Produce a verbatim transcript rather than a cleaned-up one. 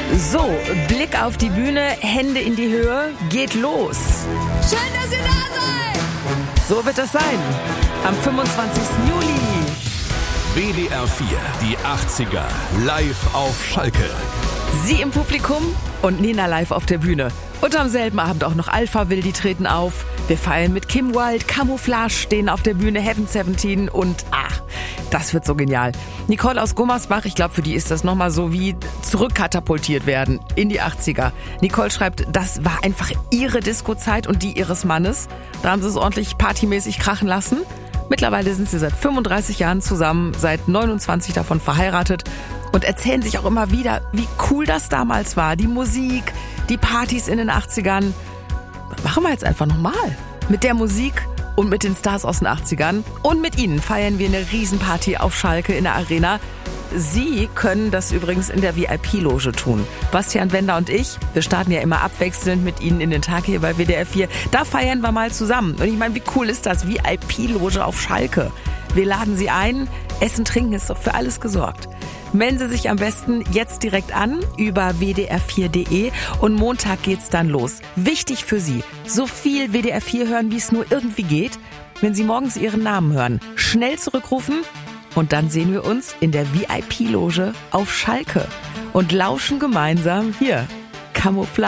So, Blick auf die Bühne, Hände in die Höhe, geht los. Schön, dass ihr da seid! So wird es sein, am fünfundzwanzigsten Juli. W D R vier, die achtziger, live auf Schalke. Sie im Publikum und Nena live auf der Bühne. Und am selben Abend auch noch Alpha Will, die treten auf. Wir feiern mit Kim Wilde, Camouflage stehen auf der Bühne, Heaven siebzehn und ach, das wird so genial. Nicole aus Gummersbach, ich glaube, für die ist das nochmal so wie zurückkatapultiert werden in die achtziger. Nicole schreibt, das war einfach ihre Disco-Zeit und die ihres Mannes. Da haben sie es ordentlich partymäßig krachen lassen. Mittlerweile sind sie seit fünfunddreißig Jahren zusammen, seit neunundzwanzig davon verheiratet und erzählen sich auch immer wieder, wie cool das damals war. Die Musik, die Partys in den achtzigern. Machen wir jetzt einfach nochmal. Mit der Musik und mit den Stars aus den achtzigern. Und mit ihnen feiern wir eine Riesenparty auf Schalke in der Arena. Sie können das übrigens in der V I P-Loge tun. Bastian Wender und ich, wir starten ja immer abwechselnd mit Ihnen in den Tag hier bei W D R vier. Da feiern wir mal zusammen. Und ich meine, wie cool ist das? V I P-Loge auf Schalke. Wir laden Sie ein. Essen, Trinken ist doch für alles gesorgt. Melden Sie sich am besten jetzt direkt an über w d r vier punkt d e und Montag geht's dann los. Wichtig für Sie, so viel W D R vier hören, wie es nur irgendwie geht. Wenn Sie morgens Ihren Namen hören, schnell zurückrufen und dann sehen wir uns in der V I P-Loge auf Schalke und lauschen gemeinsam hier Camouflage.